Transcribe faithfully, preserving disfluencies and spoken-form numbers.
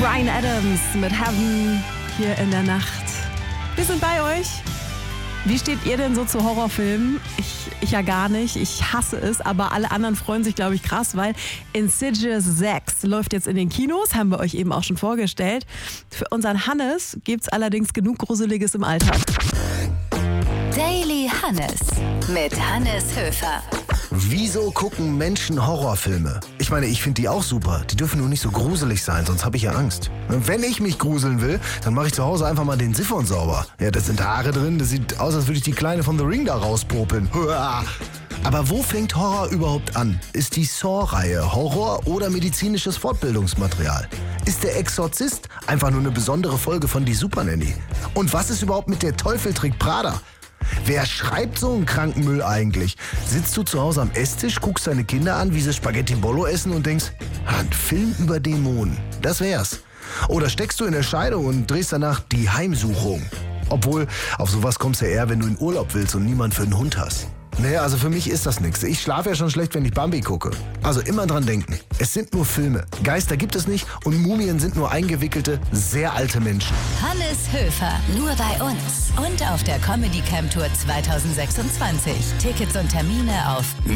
Bryan Adams mit Heaven hier in der Nacht. Wir sind bei euch. Wie steht ihr denn so zu Horrorfilmen? Ich, ich ja gar nicht. Ich hasse es, aber alle anderen freuen sich, glaube ich, krass, weil Insidious sechs läuft jetzt in den Kinos, haben wir euch eben auch schon vorgestellt. Für unseren Hannes gibt's allerdings genug Gruseliges im Alltag. Daily Hannes mit Hannes Höfer. Wieso gucken Menschen Horrorfilme? Ich meine, ich finde die auch super. Die dürfen nur nicht so gruselig sein, sonst habe ich ja Angst. Und wenn ich mich gruseln will, dann mache ich zu Hause einfach mal den Siphon sauber. Ja, da sind Haare drin, das sieht aus, als würde ich die Kleine von The Ring da rauspopeln. Aber wo fängt Horror überhaupt an? Ist die Saw-Reihe Horror oder medizinisches Fortbildungsmaterial? Ist der Exorzist einfach nur eine besondere Folge von Die Supernanny? Und was ist überhaupt mit der Teufel trägt Prada? Wer schreibt so einen kranken Müll eigentlich? Sitzt du zu Hause am Esstisch, guckst deine Kinder an, wie sie Spaghetti Bollo essen und denkst, ein Film über Dämonen, das wär's. Oder steckst du in der Scheidung und drehst danach Die Heimsuchung? Obwohl, auf sowas kommst du ja eher, wenn du in Urlaub willst und niemand für einen Hund hast. Naja, also für mich ist das nichts. Ich schlafe ja schon schlecht, wenn ich Bambi gucke. Also immer dran denken, es sind nur Filme. Geister gibt es nicht und Mumien sind nur eingewickelte, sehr alte Menschen. Hannes Höfer, nur bei uns und auf der Comedy Camp Tour zwanzig sechsundzwanzig. Tickets und Termine auf